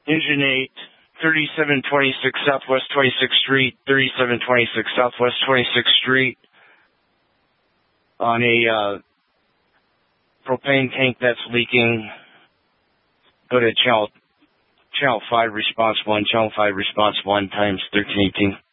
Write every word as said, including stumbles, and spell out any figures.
Engine eight, thirty-seven twenty-six Southwest twenty-sixth Street, thirty-seven twenty-six Southwest twenty-sixth Street, on a uh, propane tank that's leaking. Go to channel, channel five, response one, channel five, response one, times thirteen eighteen.